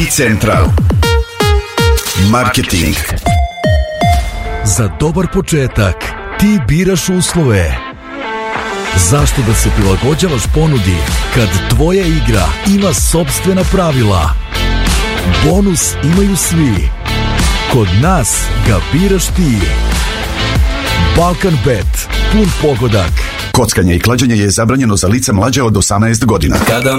Central Marketing. Za dobar početak ti biraš uslove. Zašto da se prilagođavaš ponudi kad tvoja igra ima sopstvena pravila? Bonus imaju svi. Kod nas ga biraš ti. Balkan Bet, pun pogodak. Kockanje i klađenje je zabranjeno za lice mlađe od 18 godina. Kada